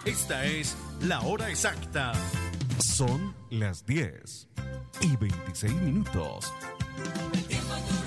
Esta es la hora exacta. Son las 10:26. El tiempo a tu